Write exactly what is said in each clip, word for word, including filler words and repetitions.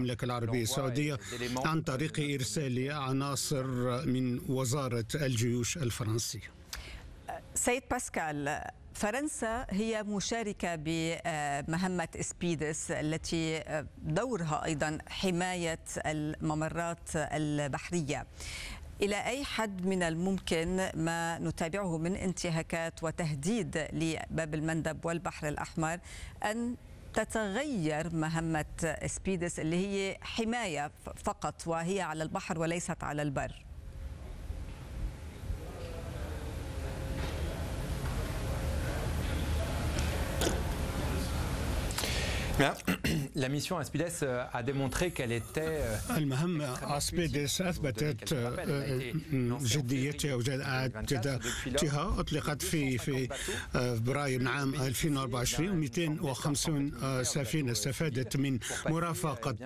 المملكة العربية السعودية عن طريق إرسال عناصر من وزارة الجيوش الفرنسية. سيد باسكال، فرنسا هي مشاركة بمهمة إسبيدس التي دورها أيضا حماية الممرات البحرية. إلى أي حد من الممكن ما نتابعه من انتهاكات وتهديد لباب المندب والبحر الأحمر أن تتغير مهمة إسبيدس اللي هي حماية فقط وهي على البحر وليست على البر؟ La mission Aspides a démontré qu'elle était المهمة أسبيدس أثبتت جديتها وجدارتها. أطلقت في في فبراير من عام ألفين وأربعة وعشرين ومئتين وخمسين سفينة استفادت من مرافقة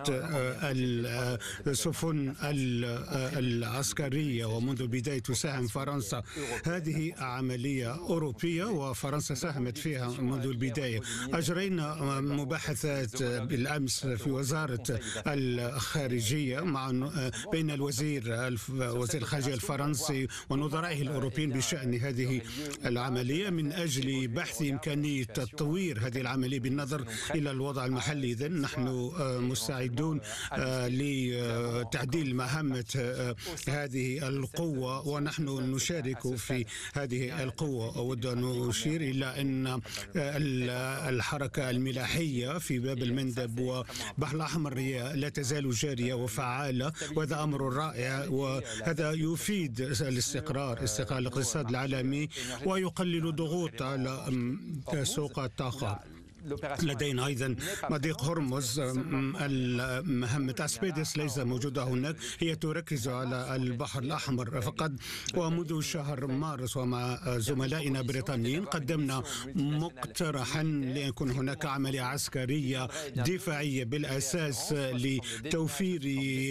السفن العسكرية، ومنذ البداية تساهم فرنسا. هذه عملية أوروبية وفرنسا ساهمت فيها منذ البداية. أجرينا مباحثات بالأمس في وزارة الخارجية مع بين الوزير وزير الخارجية الفرنسي ونظرائه الأوروبيين بشأن هذه العملية من أجل بحث إمكانية تطوير هذه العملية بالنظر إلى الوضع المحلي. إذن نحن مستعدون لتعديل مهمة هذه القوة ونحن نشارك في هذه القوة. أود أن أشير إلى أن الحركة الملاحية في باب المندب وبحر الأحمر لا تزال جارية وفعالة، وهذا أمر رائع، وهذا يفيد الاستقرار استقرار الاقتصاد العالمي ويقلل ضغوط على سوق الطاقة. لدينا أيضا مضيق هرمز. مهمة أسبيدس ليس موجودة هناك، هي تركز على البحر الأحمر فقط. ومنذ شهر مارس ومع زملائنا البريطانيين قدمنا مقترحا ليكون هناك عملية عسكرية دفاعية بالأساس لتوفير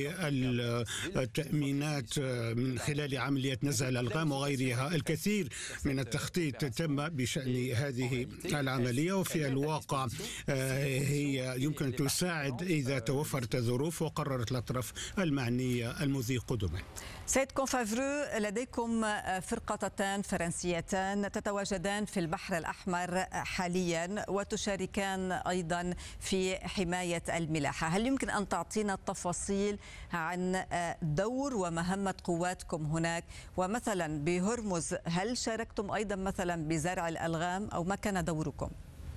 التأمينات من خلال عملية نزع الألغام وغيرها. الكثير من التخطيط تم بشأن هذه العملية، وفي الواقع هي يمكن أن تساعد إذا توفرت الظروف وقررت الأطراف المعنية المضي قدما. سيد كونفافرو، لديكم فرقتان فرنسيتان تتواجدان في البحر الأحمر حاليا وتشاركان أيضا في حماية الملاحة. هل يمكن أن تعطينا التفاصيل عن دور ومهمة قواتكم هناك؟ ومثلا بهرمز هل شاركتم أيضا مثلا بزرع الألغام أو ما كان دوركم؟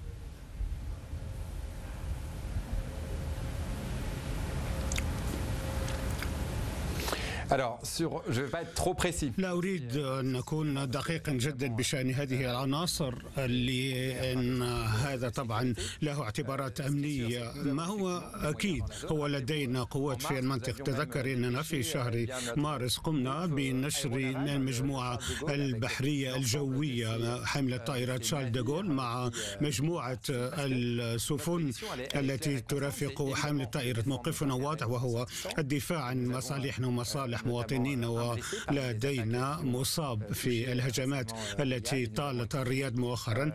لا أريد أن أكون دقيقا جدا بشأن هذه العناصر، لأن هذا طبعا له اعتبارات أمنية. ما هو أكيد هو لدينا قوات في المنطقة. تذكر أننا في شهر مارس قمنا بنشر المجموعة البحرية الجوية حاملة طائرات شارل ديغول مع مجموعة السفن التي ترافق حاملة طائرة. موقفنا واضح وهو الدفاع عن مصالحنا ومصالح مواطنين، ولدينا مصاب في الهجمات التي طالت الرياض مؤخرا،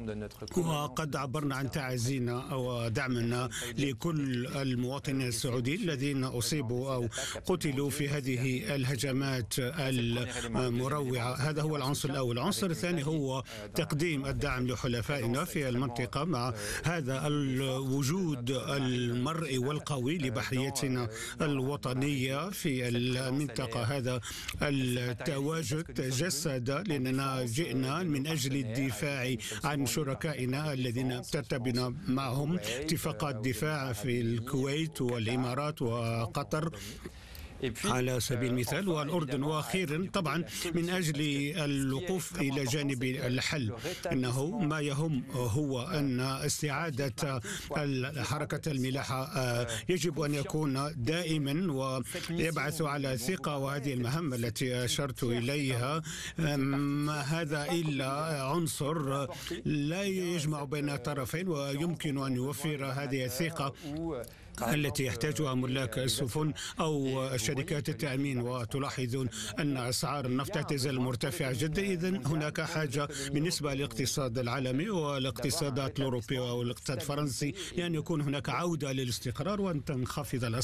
وقد عبرنا عن تعازينا ودعمنا لكل المواطنين السعوديين الذين أصيبوا أو قتلوا في هذه الهجمات المروعة. هذا هو العنصر الأول. العنصر الثاني هو تقديم الدعم لحلفائنا في المنطقة مع هذا الوجود المرئي والقوي لبحريتنا الوطنية في المنطقة. هذا التواجد تجسد لأننا جئنا من أجل الدفاع عن شركائنا الذين ترتبنا معهم اتفاقات دفاع في الكويت والإمارات وقطر على سبيل المثال والأردن. وأخيرا طبعا من أجل الوقوف إلى جانب الحل، إنه ما يهم هو أن استعادة حركة الملاحة يجب أن يكون دائما ويبعث على ثقة. وهذه المهمة التي أشرت إليها ما هذا إلا عنصر لا يجمع بين الطرفين، ويمكن أن يوفر هذه الثقة التي يحتاجها ملاك السفن أو شركات التأمين. وتلاحظون أن أسعار النفط تزال مرتفعة جدا. إذن هناك حاجة بالنسبة للاقتصاد العالمي والاقتصادات الأوروبية والاقتصاد الفرنسي لأن يكون هناك عودة للاستقرار وأن تنخفض